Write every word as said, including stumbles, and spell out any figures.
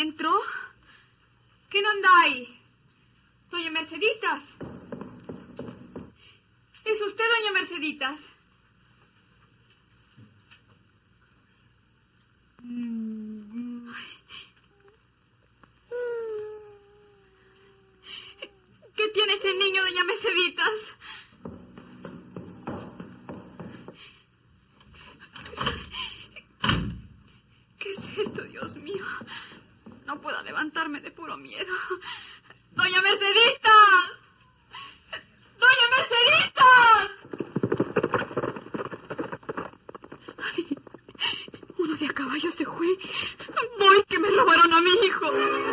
adentro? ¿Quién andáis? Doña Merceditas. ¿Es usted, doña Merceditas? ¿Qué tiene ese niño, doña Merceditas? ¿Qué es esto, Dios mío? No puedo levantarme de puro miedo. ¡Doña Merceditas! ¡Doña Merceditas! Ay, uno de a caballo se fue. Voy, que me robaron a mi hijo.